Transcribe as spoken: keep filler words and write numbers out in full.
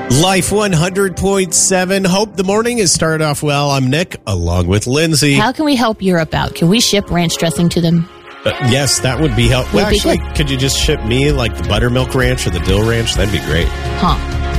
Life one hundred point seven. Hope the morning has started off well. I'm Nick, along with Lindsay. How can we help Europe out? Can we ship ranch dressing to them? Uh, yes, that would be helpful. Well, be actually, good. could you just ship me like the buttermilk ranch or the dill ranch? That'd be great. Huh.